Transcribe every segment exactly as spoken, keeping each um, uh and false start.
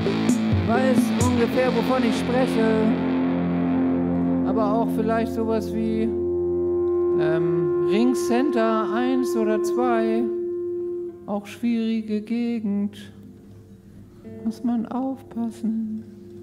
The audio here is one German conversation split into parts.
weiß ungefähr, wovon ich spreche. Aber auch vielleicht sowas wie ähm, Ring Center eins oder zwei. Auch schwierige Gegend. Muss man aufpassen.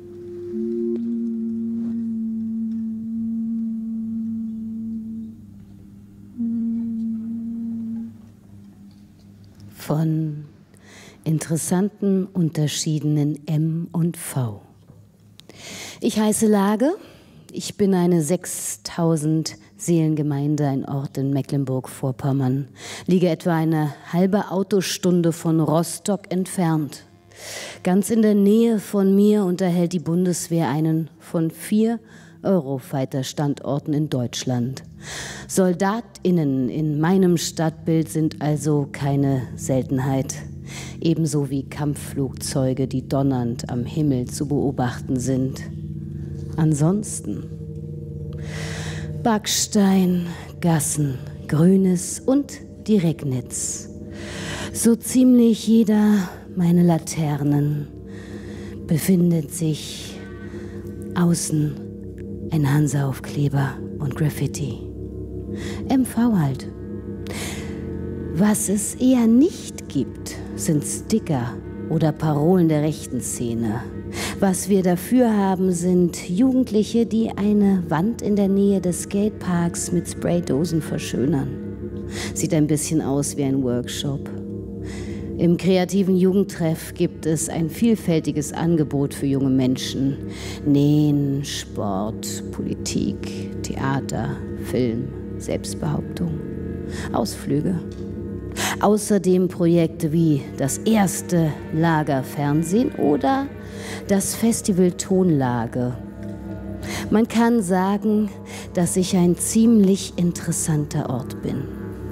Von interessanten Unterschieden in M und V. Ich heiße Lage. Ich bin eine sechstausend Seelengemeinde, ein Ort in Mecklenburg-Vorpommern. Liege etwa eine halbe Autostunde von Rostock entfernt. Ganz in der Nähe von mir unterhält die Bundeswehr einen von vier Eurofighter-Standorten in Deutschland. SoldatInnen in meinem Stadtbild sind also keine Seltenheit. Ebenso wie Kampfflugzeuge, die donnernd am Himmel zu beobachten sind. Ansonsten Backstein, Gassen, Grünes und die Regnitz. So ziemlich jeder meiner Laternen befindet sich außen ein Hansa-Aufkleber und Graffiti. M V halt. Was es eher nicht gibt, sind Sticker oder Parolen der rechten Szene. Was wir dafür haben, sind Jugendliche, die eine Wand in der Nähe des Skateparks mit Spraydosen verschönern. Sieht ein bisschen aus wie ein Workshop. Im kreativen Jugendtreff gibt es ein vielfältiges Angebot für junge Menschen. Nähen, Sport, Politik, Theater, Film, Selbstbehauptung, Ausflüge. Außerdem Projekte wie das erste Lagerfernsehen oder das Festival Tonlage. Man kann sagen, dass ich ein ziemlich interessanter Ort bin.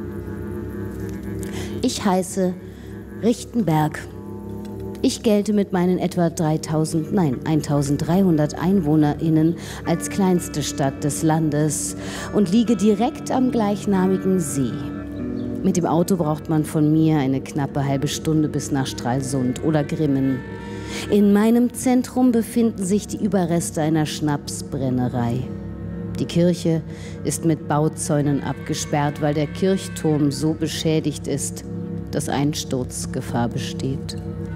Ich heiße Richtenberg. Ich gelte mit meinen etwa dreitausend, nein, eintausenddreihundert EinwohnerInnen als kleinste Stadt des Landes und liege direkt am gleichnamigen See. Mit dem Auto braucht man von mir eine knappe halbe Stunde bis nach Stralsund oder Grimmen. In meinem Zentrum befinden sich die Überreste einer Schnapsbrennerei. Die Kirche ist mit Bauzäunen abgesperrt, weil der Kirchturm so beschädigt ist, dass Einsturzgefahr besteht.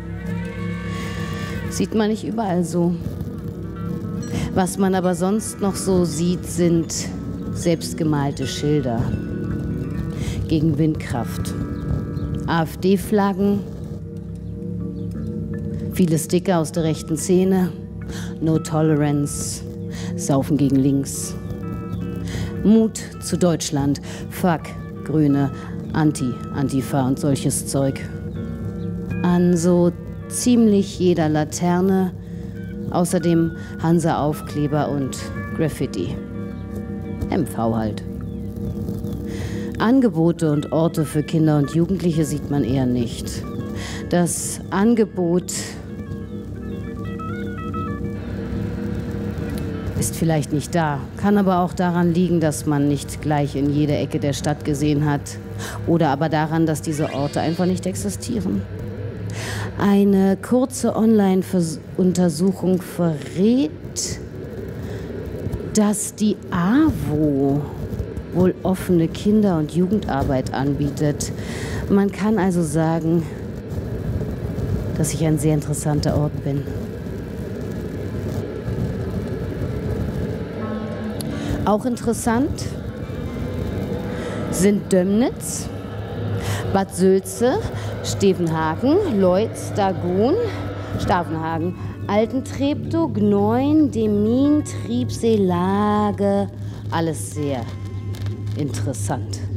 Sieht man nicht überall so. Was man aber sonst noch so sieht, sind selbstgemalte Schilder gegen Windkraft, AfD-Flaggen, viele Sticker aus der rechten Szene, No Tolerance, Saufen gegen links, Mut zu Deutschland, Fuck, Grüne, Anti, Antifa und solches Zeug. An so ziemlich jeder Laterne, außerdem Hansa-Aufkleber und Graffiti. M V halt. Angebote und Orte für Kinder und Jugendliche sieht man eher nicht. Das Angebot ist vielleicht nicht da, kann aber auch daran liegen, dass man nicht gleich in jede Ecke der Stadt gesehen hat oder aber daran, dass diese Orte einfach nicht existieren. Eine kurze Online-Untersuchung verrät, dass die AWO wohl offene Kinder- und Jugendarbeit anbietet. Man kann also sagen, dass ich ein sehr interessanter Ort bin. Auch interessant sind Dömnitz, Bad Sülze, Stevenhagen, Leutz, Dagon, Stavenhagen, Altentreptow, Gneuen, Demmin, Triebsee, Lage. Alles sehr interessant.